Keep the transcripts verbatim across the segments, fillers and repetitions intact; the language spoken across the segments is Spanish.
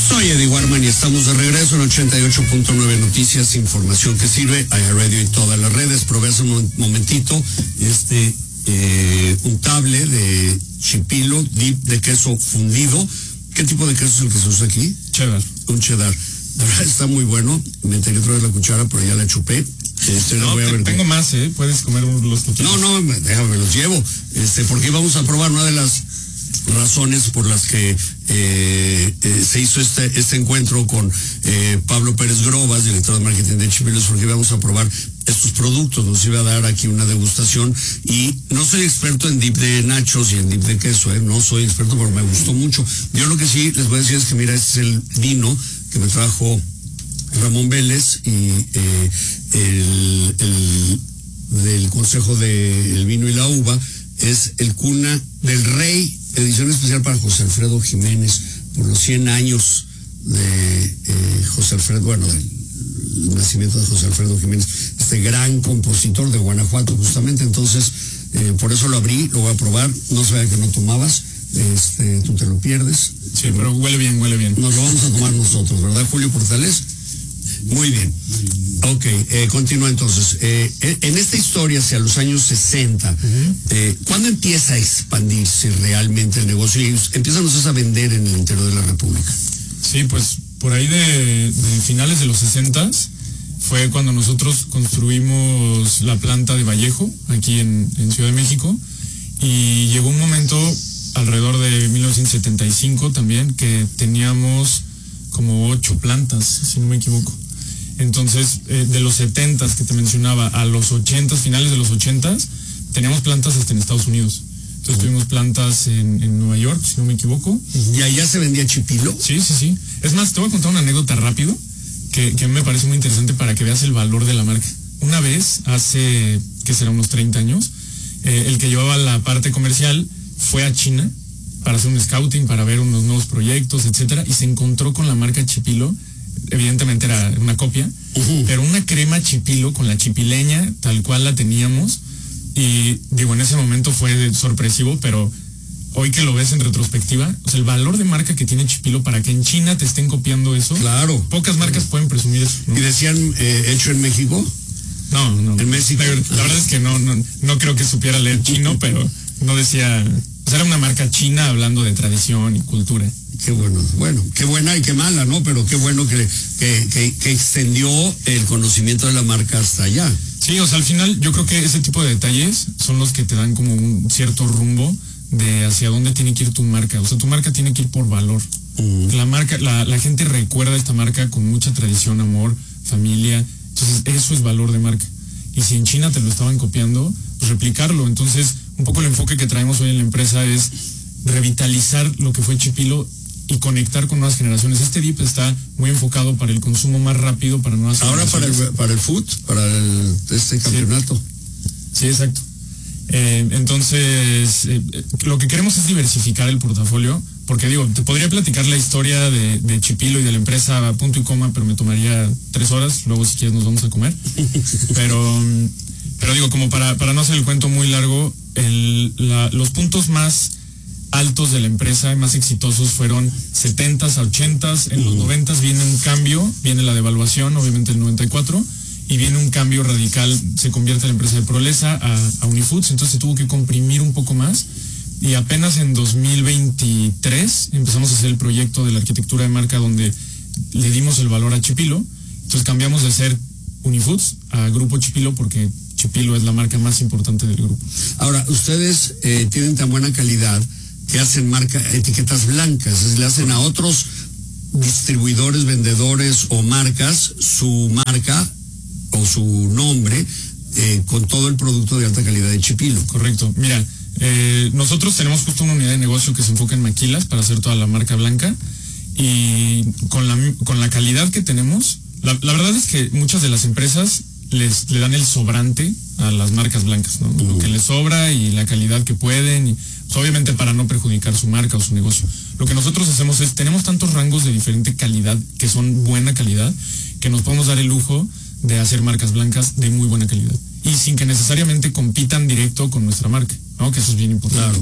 Soy Eddie Warman y estamos de regreso en ochenta y ocho punto nueve Noticias, información que sirve, iHeartRadio y todas las redes. Probé hace un momentito este eh, untable de chipilo, dip de queso fundido. ¿Qué tipo de queso es el que se usa aquí? Cheddar. Un cheddar. La verdad está muy bueno. Me enteré otra vez la cuchara, pero ya la chupé. Este, no, voy a ver tengo cómo. más, ¿eh? Puedes comer los que No, no, déjame, los llevo. Este, porque vamos a probar una de las razones por las que eh, eh, se hizo este este encuentro con eh, Pablo Pérez Grobas, director de marketing de Chipilos, porque vamos a probar estos productos. Nos iba a dar aquí una degustación y no soy experto en dip de nachos y en dip de queso, ¿eh? No soy experto, pero me gustó mucho. Yo lo que sí les voy a decir es que mira, este es el vino que me trajo Ramón Vélez y eh, el, el del Consejo del Vino y la Uva. Es el Cuna del Rey, edición especial para José Alfredo Jiménez, por los cien años de eh, José Alfredo, bueno, del nacimiento de José Alfredo Jiménez, este gran compositor de Guanajuato, justamente. Entonces, eh, por eso lo abrí, lo voy a probar. No sabía que no tomabas, este, tú te lo pierdes. Sí, pero, pero huele bien, huele bien. Nos lo vamos a tomar nosotros, ¿verdad, Julio Portales? Muy bien. Ok, eh, continúa entonces. Eh, en esta historia hacia los años sesenta, uh-huh. eh, ¿cuándo empieza a expandirse realmente el negocio y empiezan ustedes a vender en el interior de la República? Sí, pues por ahí de, de finales de los sesentas fue cuando nosotros construimos la planta de Vallejo, aquí en, en Ciudad de México, y llegó un momento alrededor de mil novecientos setenta y cinco también que teníamos como ocho plantas, si no me equivoco. Entonces, eh, de los setentas que te mencionaba a los ochentas, finales de los ochentas, teníamos plantas hasta en Estados Unidos. Entonces uh-huh. tuvimos plantas en, en Nueva York, si no me equivoco. ¿Y allá se vendía chipilo? Sí, sí, sí. Es más, te voy a contar una anécdota rápido que, que me parece muy interesante para que veas el valor de la marca. Una vez, hace, que será unos treinta años, eh, el que llevaba la parte comercial fue a China para hacer un scouting, para ver unos nuevos proyectos, etcétera, y se encontró con la marca Chipilo. Evidentemente era una copia, uh-huh. pero una crema chipilo con la chipileña, tal cual la teníamos, y digo, en ese momento fue sorpresivo, pero hoy que lo ves en retrospectiva, o sea, el valor de marca que tiene Chipilo para que en China te estén copiando eso, claro, pocas marcas pueden presumir eso, ¿no? ¿Y decían eh, hecho en México? No, no. ¿En México? La, la verdad es que no, no, no creo que supiera leer chino, pero no decía, o sea, era una marca china hablando de tradición y cultura. Qué bueno, bueno, qué buena y qué mala, ¿no? Pero qué bueno que, que, que, que extendió el conocimiento de la marca hasta allá. Sí, o sea, al final yo creo que ese tipo de detalles son los que te dan como un cierto rumbo de hacia dónde tiene que ir tu marca. O sea, tu marca tiene que ir por valor. Uh-huh. La marca, la, la gente recuerda esta marca con mucha tradición, amor, familia. Entonces, eso es valor de marca. Y si en China te lo estaban copiando, pues replicarlo. Entonces, un poco el enfoque que traemos hoy en la empresa es revitalizar lo que fue Chipilo y conectar con nuevas generaciones. Este dip está muy enfocado para el consumo más rápido, para nuevas Ahora generaciones. para el, para el food, para el, este campeonato. Sí, sí, exacto. Eh, entonces, eh, lo que queremos es diversificar el portafolio, porque digo, te podría platicar la historia de, de Chipilo y de la empresa a punto y coma, pero me tomaría tres horas, luego si quieres nos vamos a comer. Pero, pero digo, como para, para no hacer el cuento muy largo, el, la, los puntos más altos de la empresa, más exitosos, fueron setentas a ochentas, en los noventas viene un cambio, viene la devaluación, obviamente el noventa y cuatro, y viene un cambio radical, se convierte la empresa de Prolesa a, a Unifoods, entonces se tuvo que comprimir un poco más, y apenas en dos mil veintitrés empezamos a hacer el proyecto de la arquitectura de marca donde le dimos el valor a Chipilo, entonces cambiamos de ser Unifoods a Grupo Chipilo porque Chipilo es la marca más importante del grupo. Ahora, ustedes eh, tienen tan buena calidad que hacen marca, etiquetas blancas, le hacen a otros distribuidores, vendedores o marcas su marca o su nombre eh, con todo el producto de alta calidad de Chipilo. Correcto. Mira, eh, nosotros tenemos justo una unidad de negocio que se enfoca en maquilas para hacer toda la marca blanca y con la, con la calidad que tenemos, la, la verdad es que muchas de las empresas les le dan el sobrante a las marcas blancas, ¿no? Uh-huh. Lo que les sobra y la calidad que pueden, y, pues, obviamente para no perjudicar su marca o su negocio. Lo que nosotros hacemos es, tenemos tantos rangos de diferente calidad, que son buena calidad, que nos podemos dar el lujo de hacer marcas blancas de muy buena calidad. Y sin que necesariamente compitan directo con nuestra marca, ¿no? Que eso es bien importante. Claro.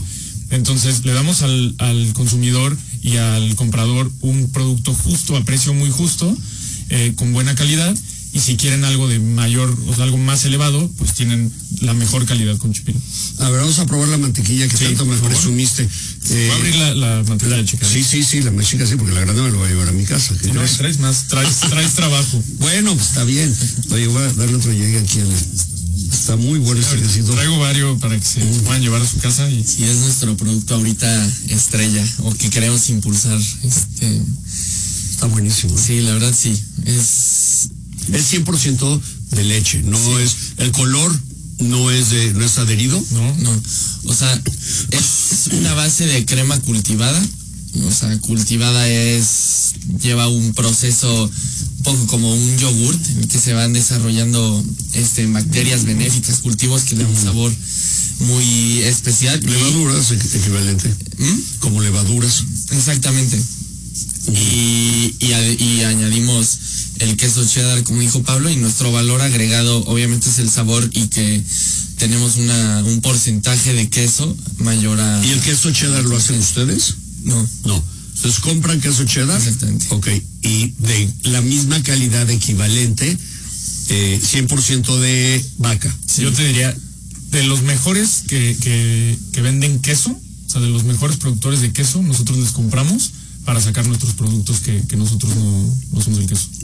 Entonces le damos al, al consumidor y al comprador un producto justo, a precio muy justo, eh, con buena calidad, y si quieren algo de mayor, o sea, algo más elevado, pues tienen la mejor calidad con Chipilo. A ver, vamos a probar la mantequilla que sí, tanto me presumiste. Eh, ¿Voy a abrir la, la mantequilla chica? Sí, sí, sí, la más chica sí, porque la grande me lo voy a llevar a mi casa. Sí, no, traes más, traes, traes trabajo. Bueno, pues está bien. Oye, voy a darle otro llegue aquí a la... Está muy bueno sí, este quesito. Traigo varios para que se mm. puedan llevar a su casa. Y sí, es nuestro producto ahorita estrella, o que queremos impulsar. Este... Está buenísimo. ¿eh? Sí, la verdad sí. Es... Es cien por ciento de leche, no sí. es... El color no es de, no es adherido. No, no. O sea, es una base de crema cultivada. O sea, cultivada es... Lleva un proceso... poco como un yogurt en el que se van desarrollando este bacterias benéficas, cultivos que le dan un sabor muy especial. Levaduras y, equivalente. ¿Mm? Como levaduras. Exactamente. Uh-huh. Y, y, y añadimos el queso cheddar, como dijo Pablo, y nuestro valor agregado obviamente es el sabor, y que tenemos una un porcentaje de queso mayor a... ¿Y el queso cheddar lo hacen ustedes? No. No. Entonces compran queso cheddar. Exactamente. Ok. Y de la misma calidad equivalente, eh, cien por ciento de vaca. Sí. Yo te diría, de los mejores que, que, que venden queso, o sea, de los mejores productores de queso, nosotros les compramos para sacar nuestros productos que, que nosotros no, no somos el queso.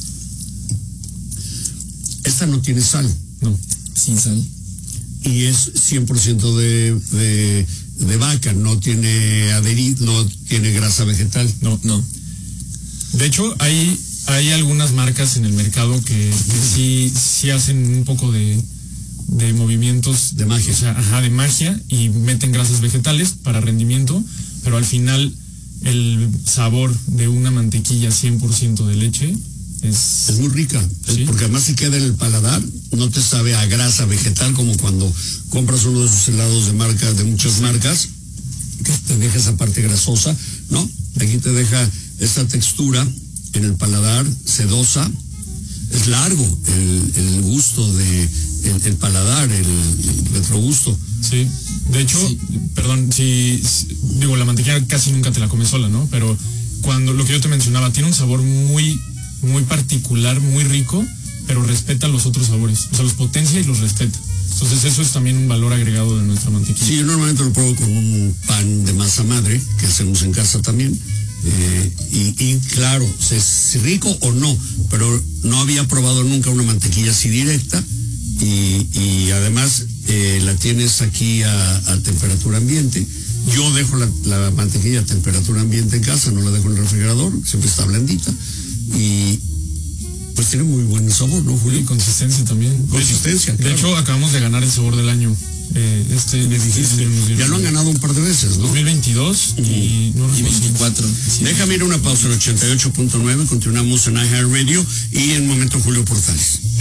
Esta no tiene sal. No. Sin sal. Y es cien por ciento de... de de vaca, no tiene adherido, no tiene grasa vegetal. No, no. De hecho, hay, hay algunas marcas en el mercado que, que sí, sí hacen un poco de, de movimientos. De magia. O sea, ajá, de magia, y meten grasas vegetales para rendimiento, pero al final el sabor de una mantequilla cien por ciento de leche es... Es muy rica, ¿sí? Porque además se queda en el paladar, no te sabe a grasa vegetal como cuando compras uno de esos helados de marcas, de muchas sí. marcas, que te deja esa parte grasosa, ¿no? Aquí te deja esta textura en el paladar, sedosa, es largo el, el gusto de el, el paladar, el, el retrogusto. Sí, de hecho, sí. perdón, si, si digo, la mantequilla casi nunca te la comes sola, ¿no? Pero cuando lo que yo te mencionaba, tiene un sabor muy muy particular, muy rico, pero respeta los otros sabores, o sea, los potencia y los respeta. Entonces eso es también un valor agregado de nuestra mantequilla. Sí, yo normalmente lo pruebo con un pan de masa madre, que hacemos en casa también, eh, y, y claro, es rico o no, pero no había probado nunca una mantequilla así directa, y, y además eh, la tienes aquí a, a temperatura ambiente. Yo dejo la, la mantequilla a temperatura ambiente en casa, no la dejo en el refrigerador, siempre está blandita. Y pues tiene muy buen sabor, ¿no, Julio? Y consistencia también. Consistencia, de, claro. de hecho, acabamos de ganar el sabor del año. Eh, este, me dijiste, este, ya lo han ganado un par de veces, ¿no? dos mil veintidós uh-huh. y, no y veinticuatro. Sí. Déjame ir a una pausa en ochenta y ocho punto nueve, continuamos en iHeartRadio y en momento Julio Portales.